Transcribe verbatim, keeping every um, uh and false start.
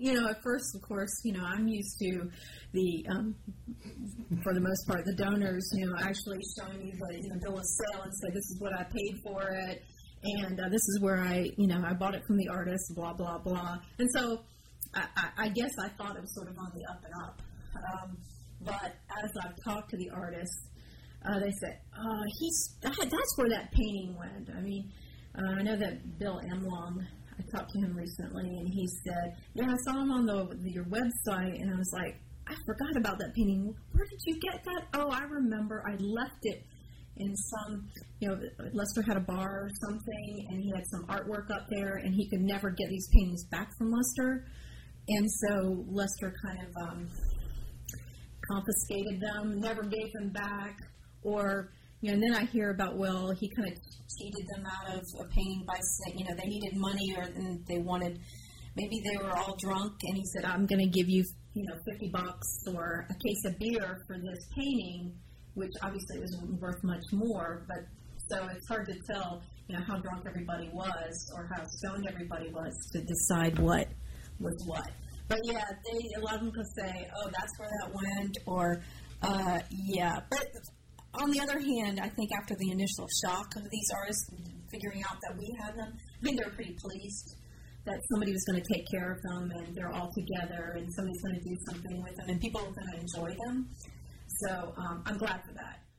you know, at first, of course, you know, I'm used to the, um, for the most part, the donors, you know, actually showing me the, you know, bill of sale and say, this is what I paid for it, and uh, this is where I, you know, I bought it from the artist, blah, blah, blah. And so I, I, I guess I thought it was sort of on the up and up. Um, but as I've talked to the artists, uh, they say, oh, he's, that, that's where that painting went. I mean, uh, I know that Bill Emlong, I talked to him recently, and he said, yeah, I saw him on the, your website, and I was like, I forgot about that painting. Where did you get that? Oh, I remember. I left it in some, you know, Lester had a bar or something, and he had some artwork up there, and he could never get these paintings back from Lester. And so Lester kind of um, confiscated them, never gave them back, or, you know, and then I hear about, well, he kind of cheated them out of a painting by saying, you know, they needed money, or then they wanted, maybe they were all drunk, and he said, I'm going to give you, you know, fifty bucks or a case of beer for this painting, which obviously was worth much more, but so it's hard to tell, you know, how drunk everybody was or how stoned everybody was to decide what was what. But yeah, they, a lot of them could say, oh, that's where that went, or, uh, yeah. But on the other hand, I think after the initial shock of these artists figuring out that we had them, I think they were pretty pleased that somebody was going to take care of them, and they're all together, and somebody's going to do something with them, and people are going to enjoy them. So um, I'm glad for that.